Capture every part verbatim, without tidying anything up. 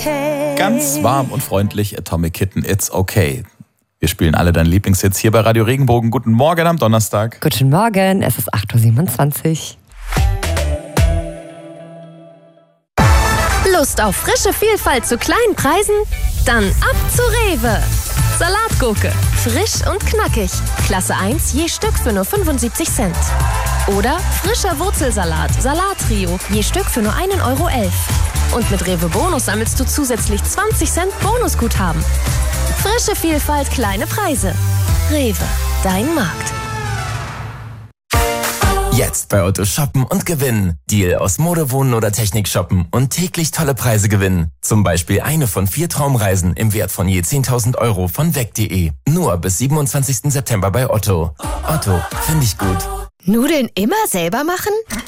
okay. Ganz warm und freundlich, Atomic Kitten, It's okay. Wir spielen alle deine Lieblingshits hier bei Radio Regenbogen. Guten Morgen am Donnerstag. Guten Morgen, es ist acht Uhr siebenundzwanzig. Lust auf frische Vielfalt zu kleinen Preisen? Dann ab zu Rewe. Salatgurke, frisch und knackig. Klasse eins je Stück für nur fünfundsiebzig Cent. Oder frischer Wurzelsalat, Salattrio, je Stück für nur einen Euro elf. Und mit Rewe Bonus sammelst du zusätzlich zwanzig Cent Bonusguthaben. Frische Vielfalt, kleine Preise. Rewe, dein Markt. Jetzt bei Otto shoppen und gewinnen. Deal aus Mode, Wohnen oder Technik shoppen und täglich tolle Preise gewinnen. Zum Beispiel eine von vier Traumreisen im Wert von je zehntausend Euro von weg punkt de. Nur bis siebenundzwanzigsten September bei Otto. Otto, finde ich gut. Nudeln immer selber machen?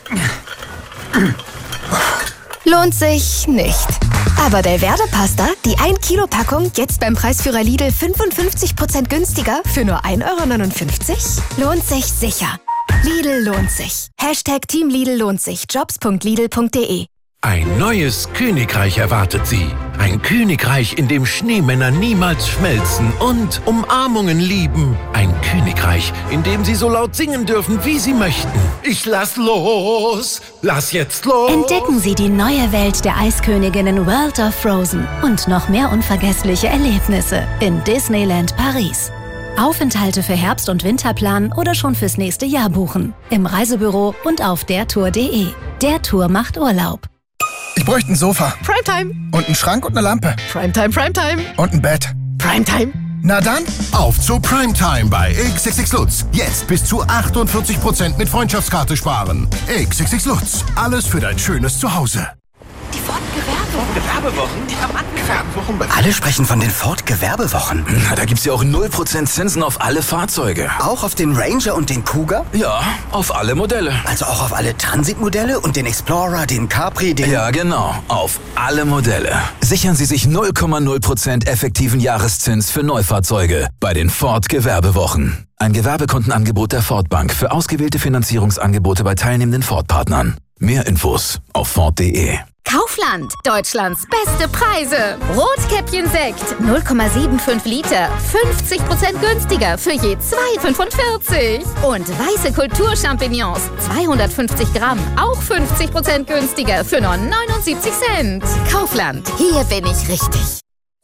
Lohnt sich nicht. Aber Delverde Pasta, die ein Kilo Packung, jetzt beim Preisführer Lidl fünfundfünfzig Prozent günstiger für nur ein Euro neunundfünfzig? Lohnt sich sicher. Lidl lohnt sich. Hashtag Team Lidl lohnt sich. Jobs punkt lidl punkt de. Ein neues Königreich erwartet Sie. Ein Königreich, in dem Schneemänner niemals schmelzen und Umarmungen lieben. Ein Königreich, in dem Sie so laut singen dürfen, wie Sie möchten. Ich lass los, lass jetzt los. Entdecken Sie die neue Welt der Eisköniginnen World of Frozen und noch mehr unvergessliche Erlebnisse in Disneyland Paris. Aufenthalte für Herbst- und Winterplan oder schon fürs nächste Jahr buchen. Im Reisebüro und auf der tour punkt de. Der Tour macht Urlaub. Ich bräuchte ein Sofa. Primetime. Und einen Schrank und eine Lampe. Primetime, Primetime. Und ein Bett. Primetime. Na dann, auf zu Primetime bei X X X Lutz. Jetzt bis zu achtundvierzig Prozent mit Freundschaftskarte sparen. X X X Lutz. Alles für dein schönes Zuhause. Die Ford Gewerbewochen. Die haben angefangen. Alle sprechen von den Ford Gewerbewochen. Na, da gibt's ja auch null Prozent Zinsen auf alle Fahrzeuge. Auch auf den Ranger und den Kuga? Ja, auf alle Modelle. Also auch auf alle Transitmodelle und den Explorer, den Capri, den... Ja, genau. Auf alle Modelle. Sichern Sie sich null Komma null Prozent effektiven Jahreszins für Neufahrzeuge bei den Ford Gewerbewochen. Ein Gewerbekontenangebot der Ford Bank für ausgewählte Finanzierungsangebote bei teilnehmenden Ford-Partnern. Mehr Infos auf Ford punkt de. Kaufland, Deutschlands beste Preise. Rotkäppchen Sekt, null Komma fünfundsiebzig Liter, fünfzig Prozent günstiger für je zwei Komma fünfundvierzig. Und weiße Kulturchampignons, zweihundertfünfzig Gramm, auch fünfzig Prozent günstiger für nur neunundsiebzig Cent. Kaufland, hier bin ich richtig.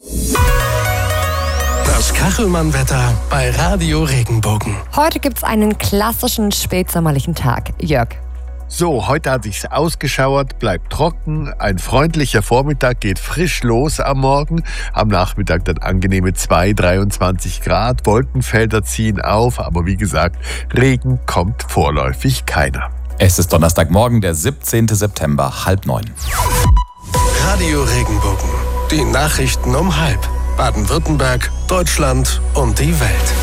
Das Kachelmann-Wetter bei Radio Regenbogen. Heute gibt's einen klassischen spätsommerlichen Tag. Jörg. So, heute hat sich's ausgeschauert, bleibt trocken, ein freundlicher Vormittag geht frisch los am Morgen, am Nachmittag dann angenehme zwei, dreiundzwanzig Grad, Wolkenfelder ziehen auf, aber wie gesagt, Regen kommt vorläufig keiner. Es ist Donnerstagmorgen, der siebzehnten September, halb neun. Radio Regenbogen, die Nachrichten um halb. Baden-Württemberg, Deutschland und die Welt.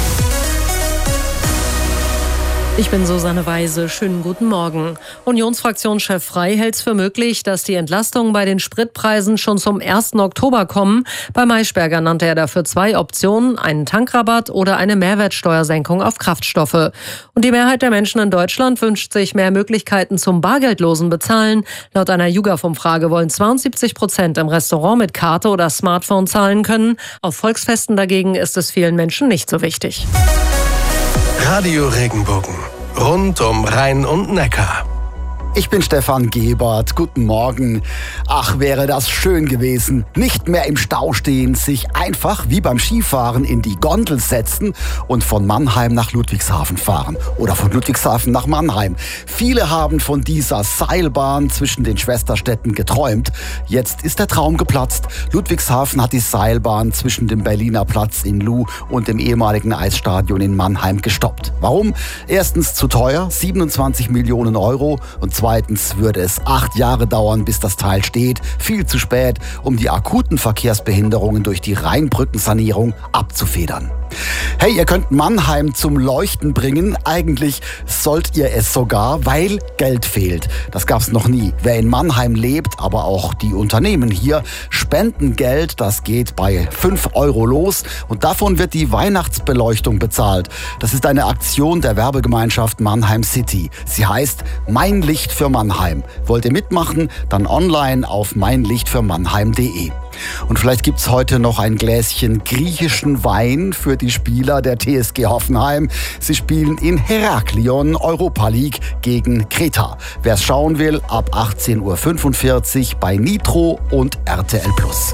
Ich bin Susanne Weise. Schönen guten Morgen. Unionsfraktionschef Frey hält es für möglich, dass die Entlastungen bei den Spritpreisen schon zum ersten Oktober kommen. Bei Maischberger nannte er dafür zwei Optionen, einen Tankrabatt oder eine Mehrwertsteuersenkung auf Kraftstoffe. Und die Mehrheit der Menschen in Deutschland wünscht sich mehr Möglichkeiten zum bargeldlosen Bezahlen. Laut einer YouGov-Umfrage wollen zweiundsiebzig Prozent im Restaurant mit Karte oder Smartphone zahlen können. Auf Volksfesten dagegen ist es vielen Menschen nicht so wichtig. Radio Regenbogen. Rund um Rhein und Neckar. Ich bin Stefan Gebert. Guten Morgen. Ach, wäre das schön gewesen. Nicht mehr im Stau stehen, sich einfach wie beim Skifahren in die Gondel setzen und von Mannheim nach Ludwigshafen fahren. Oder von Ludwigshafen nach Mannheim. Viele haben von dieser Seilbahn zwischen den Schwesterstädten geträumt. Jetzt ist der Traum geplatzt. Ludwigshafen hat die Seilbahn zwischen dem Berliner Platz in Luh und dem ehemaligen Eisstadion in Mannheim gestoppt. Warum? Erstens zu teuer, siebenundzwanzig Millionen Euro, und zweitens würde es acht Jahre dauern, bis das Teil steht. Viel zu spät, um die akuten Verkehrsbehinderungen durch die Rheinbrückensanierung abzufedern. Hey, ihr könnt Mannheim zum Leuchten bringen. Eigentlich sollt ihr es sogar, weil Geld fehlt. Das gab's noch nie. Wer in Mannheim lebt, aber auch die Unternehmen hier, spenden Geld. Das geht bei fünf Euro los und davon wird die Weihnachtsbeleuchtung bezahlt. Das ist eine Aktion der Werbegemeinschaft Mannheim City. Sie heißt Mein Licht für Mannheim. Wollt ihr mitmachen? Dann online auf mein licht für mannheim punkt de. Und vielleicht gibt es heute noch ein Gläschen griechischen Wein für die Spieler der T S G Hoffenheim. Sie spielen in Heraklion Europa League gegen Kreta. Wer es schauen will, ab achtzehn Uhr fünfundvierzig bei Nitro und R T L Plus.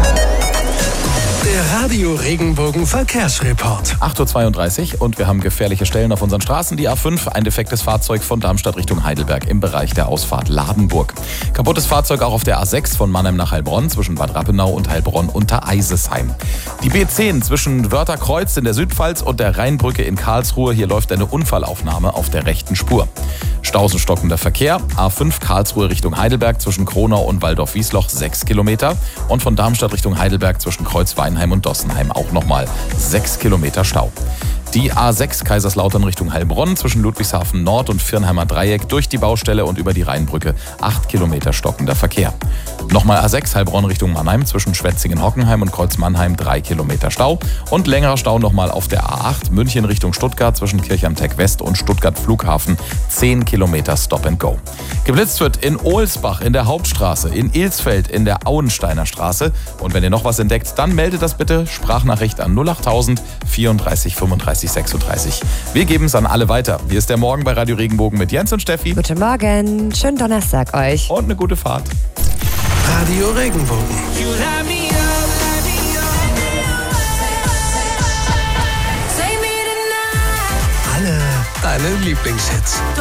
Der Radio Regenbogen Verkehrsreport. acht Uhr zweiunddreißig und wir haben gefährliche Stellen auf unseren Straßen. Die A fünf, ein defektes Fahrzeug von Darmstadt Richtung Heidelberg im Bereich der Ausfahrt Ladenburg. Kaputtes Fahrzeug auch auf der A sechs von Mannheim nach Heilbronn zwischen Bad Rappenau und Heilbronn unter Eisesheim. Die B zehn zwischen Wörtherkreuz in der Südpfalz und der Rheinbrücke in Karlsruhe. Hier läuft eine Unfallaufnahme auf der rechten Spur. Stausenstockender Verkehr. A fünf Karlsruhe Richtung Heidelberg zwischen Kronau und Waldorf-Wiesloch sechs Kilometer. Und von Darmstadt Richtung Heidelberg zwischen Kreuzweinheim und Dossenheim auch nochmal sechs Kilometer Stau. Die A sechs Kaiserslautern Richtung Heilbronn zwischen Ludwigshafen Nord und Firnheimer Dreieck durch die Baustelle und über die Rheinbrücke acht Kilometer stockender Verkehr. Nochmal A sechs Heilbronn Richtung Mannheim zwischen Schwetzingen-Hockenheim und Kreuz-Mannheim drei Kilometer Stau. Und längerer Stau nochmal auf der A acht München Richtung Stuttgart zwischen Kirchheim-Tech West und Stuttgart Flughafen zehn Kilometer Stop and Go. Geblitzt wird in Ohlsbach in der Hauptstraße, in Ilsfeld in der Auensteiner Straße. Und wenn ihr noch was entdeckt, dann meldet das bitte. Sprachnachricht an null achttausend vierunddreißig fünfunddreißig sechsunddreißig. Wir geben es an alle weiter. Hier ist der Morgen bei Radio Regenbogen mit Jens und Steffi. Guten Morgen, schönen Donnerstag euch. Und eine gute Fahrt. Radio Regenbogen. Alle deine Lieblingshits.